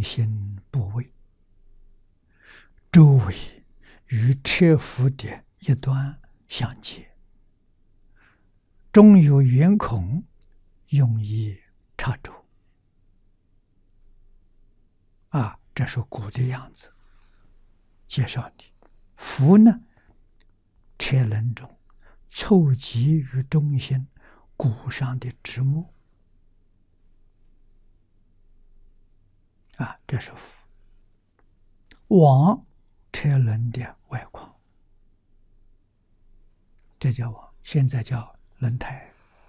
心部位，周围与车腹的一端相接，中有圆孔，用以插轴。这是骨的样子。介绍你，腹呢，车轮中凑集于中心骨上的直膜。这是腹。网，车轮的外框，这叫网，现在叫轮胎。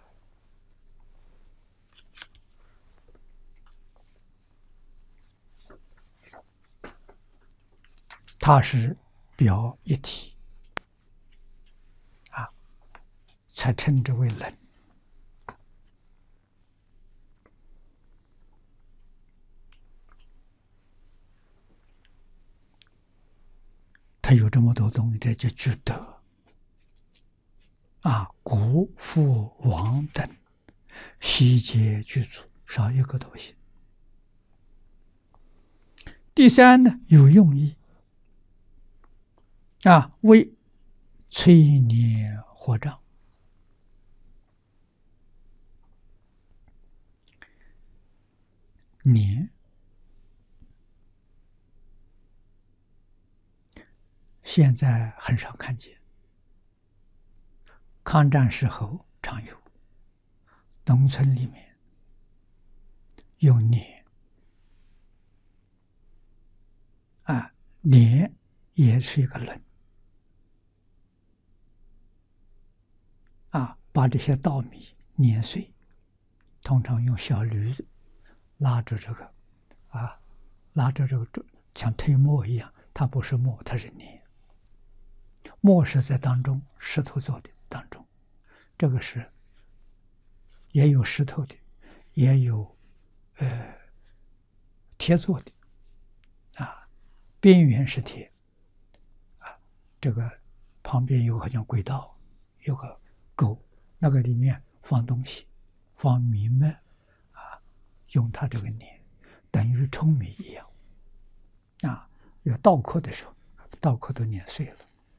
它是表一体，才称之为轮。它有这么多东西，这就具德。骨、腹、网等悉皆具足，少一个都行。第三呢，有用意。为催捏活胀。捏现在很少看见，抗战时候常有，农村里面用捏。捏也是一个轮。把这些稻米碾碎，通常用小驴子拉着这个，拉着这个像推磨一样，它不是磨，它是碾。磨是在当中，石头做的当中，这个是也有石头的，也有铁做的，边缘是铁，这个旁边有个好像轨道，有个沟，那个里面放东西，放米麦，用它这个碾，等于舂米一样。有稻壳的时候，稻壳都碾碎了。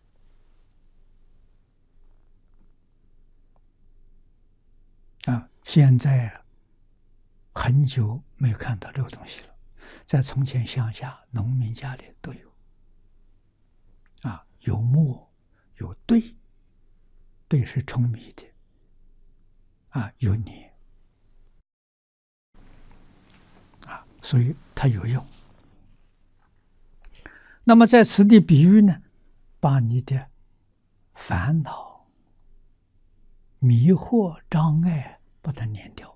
现在很久没有看到这个东西了，在从前乡下农民家里都有。有磨，有碓，碓是舂米的，有碾，所以它有用。那么在此地比喻呢，把你的烦恼、迷惑、障碍把它碾掉。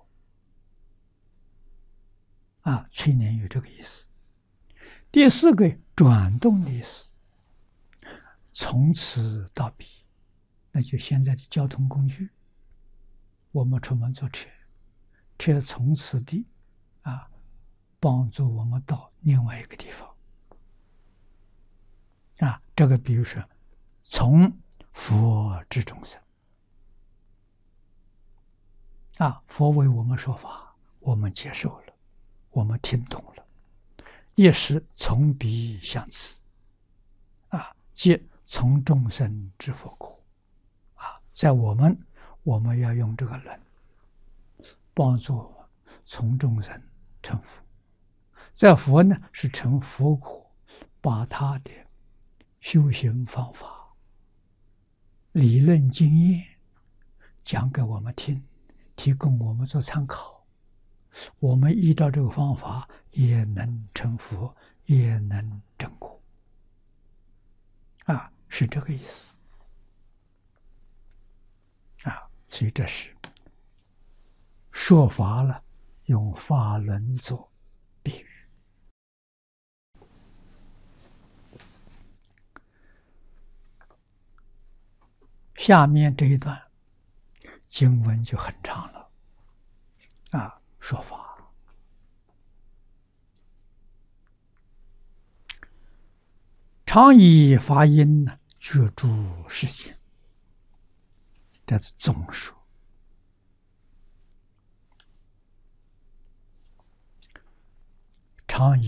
催碾有这个意思。第四个，转动的意思。从此到彼，那就现在的交通工具，我们出门坐车，车从此地帮助我们到另外一个地方。这个比如说，从佛至众生，佛为我们说法，我们接受了，我们听懂了，一时从彼向此，即从众生至佛果。在我们要用这个轮帮助我们从众生成佛，在佛呢是成佛果，把他的修行方法、理论经验讲给我们听，提供我们做参考。我们依照这个方法，也能成佛，也能证果。是这个意思。所以这是说法了，用法轮做比喻。下面这一段经文就很长了。说法常以法音觉诸世间，这是总说。常以